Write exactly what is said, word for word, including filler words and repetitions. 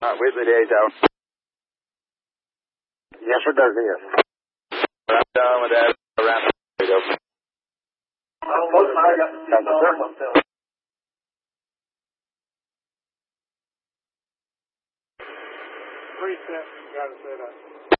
Uh, Whitley to eight Tower. Yes, sir, does, yes. I'm done with that. Around the window. Three steps, got to set up.